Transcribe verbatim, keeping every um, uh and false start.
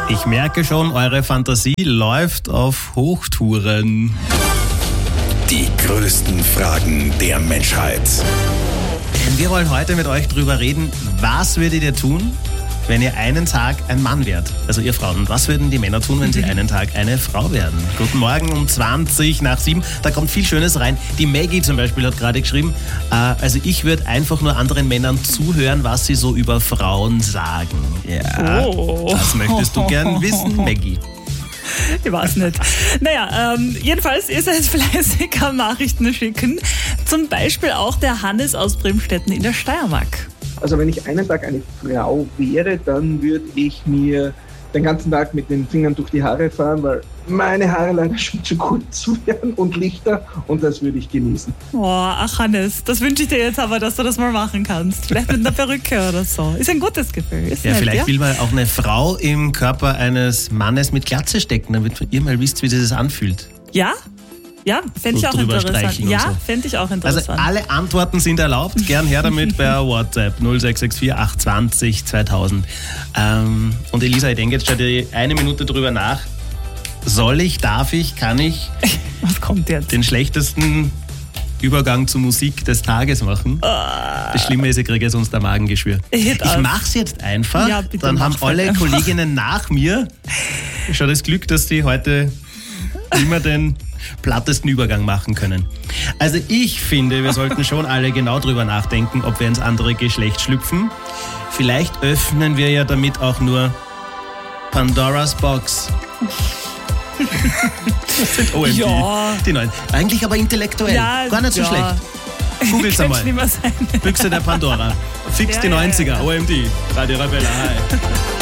Ich merke schon, eure Fantasie läuft auf Hochtouren. Die größten Fragen der Menschheit. Wir wollen heute mit euch drüber reden, was würdet ihr tun, wenn ihr einen Tag ein Mann wärt? Also ihr Frauen, was würden die Männer tun, wenn sie einen Tag eine Frau werden? Guten Morgen um zwanzig nach sieben, da kommt viel Schönes rein. Die Maggie zum Beispiel hat gerade geschrieben, äh, also ich würde einfach nur anderen Männern zuhören, was sie so über Frauen sagen. Ja, Oh. das möchtest du gern wissen, Maggie. Ich weiß nicht. Naja, ähm, jedenfalls, ihr seid fleißig am Nachrichten schicken. Zum Beispiel auch der Hannes aus Bremstetten in der Steiermark. Also wenn ich einen Tag eine Frau wäre, dann würde ich mir den ganzen Tag mit den Fingern durch die Haare fahren, weil meine Haare leider schon zu kurz werden und lichter und das würde ich genießen. Oh, ach Hannes, das wünsche ich dir jetzt aber, dass du das mal machen kannst. Vielleicht mit einer Perücke oder so. Ist ein gutes Gefühl. Ist Ja, nett, vielleicht ja? will man auch eine Frau im Körper eines Mannes mit Glatze stecken, damit ihr mal wisst, wie das sich anfühlt. Ja? Ja, fände ich So auch drüber interessant. streicheln und Ja, so. fände ich auch Also interessant. alle Antworten sind erlaubt. Gern her damit bei WhatsApp null sechs sechs vier acht zwei null zweitausend. Ähm, und Elisa, ich denke jetzt schon die eine Minute drüber nach. Soll ich, darf ich, kann ich Was kommt jetzt? den schlechtesten Übergang zur Musik des Tages machen? Das Schlimme ist, ich kriege jetzt sonst der Magengeschwür. Hit Ich us. mach's jetzt einfach, Ja, bitte dann haben mach's alle einfach. Kolleginnen nach mir schon das Glück, dass die heute immer den plattesten Übergang machen können. Also ich finde, wir sollten schon alle genau drüber nachdenken, ob wir ins andere Geschlecht schlüpfen. Vielleicht öffnen wir ja damit auch nur Pandoras Box. Das sind O M D, Ja. die neuen. Eigentlich aber intellektuell, Ja, gar nicht so ja. schlecht. Googles Könnte einmal. schlimmer sein. Büchse der Pandora. Fix Ja, die ja, ja, neunziger, ja. O M D. Radio Rebella, hi.